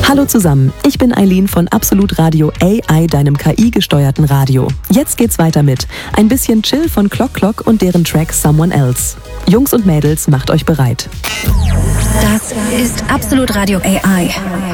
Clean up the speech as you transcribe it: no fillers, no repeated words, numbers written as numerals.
Hallo zusammen, ich bin Eileen von Absolut Radio AI, deinem KI-gesteuerten Radio. Jetzt geht's weiter mit ein bisschen Chill von Clock Clock und deren Track Someone Else. Jungs und Mädels, macht euch bereit. Das ist Absolut Radio AI.